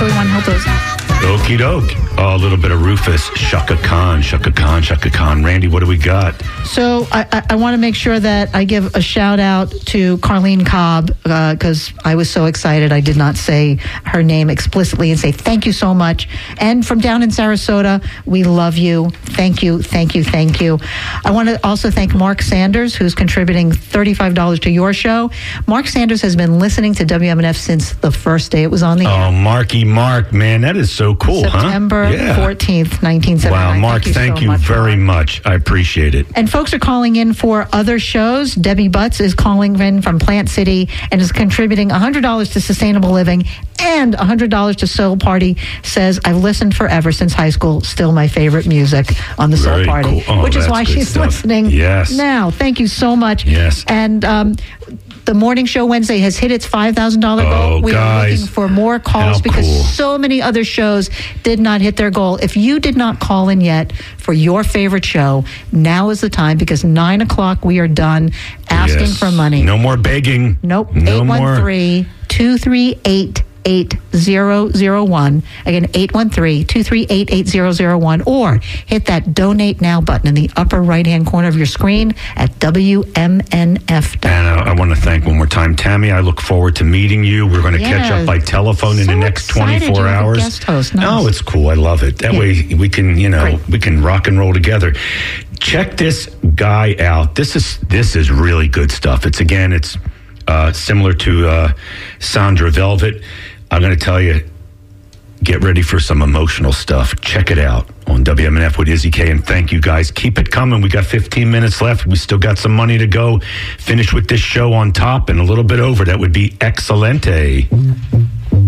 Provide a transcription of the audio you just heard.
So we want to help those out. Okie doke. Oh, a little bit of Rufus. Shaka Khan. Randy, what do we got? So I want to make sure that I give a shout out to Carlene Cobb because I was so excited I did not say her name explicitly and say thank you so much. And from down in Sarasota, we love you. Thank you. I want to also thank Mark Sanders, who's contributing $35 to your show. Mark Sanders has been listening to WMNF since the first day it was on the air. Oh, Mark, man, that is so cool, September 14th, 1979. Wow, Mark, thank you very much. I appreciate it. And folks are calling in for other shows. Debbie Butts is calling in from Plant City and is contributing $100 to Sustainable Living and $100 to Soul Party. Says, I've listened forever since high school. Still my favorite music on the Soul Party, cool. which is why she's listening now. Thank you so much. Yes. And the Morning Show Wednesday has hit its $5,000 goal. We are looking for more calls because so many other shows did not hit their goal. If you did not call in yet for your favorite show, now is the time because 9 o'clock we are done asking for money. No more begging. Nope. No 813-238-8001. Again, 813-238-8001. Or hit that Donate Now button in the upper right-hand corner of your screen at WMNF. And I want to thank one more time Tammy. I look forward to meeting you. We're going to catch up by telephone in the next 24 hours. Guest host. Nice. No, it's cool. I love it. That way we can, we can rock and roll together. Check this guy out. This is really good stuff. It's similar to Sandra Velvet. I'm going to tell you, get ready for some emotional stuff. Check it out on WMNF with Izzy K. And thank you, guys. Keep it coming. We got 15 minutes left. We still got some money to go. Finish with this show on top and a little bit over. That would be excelente.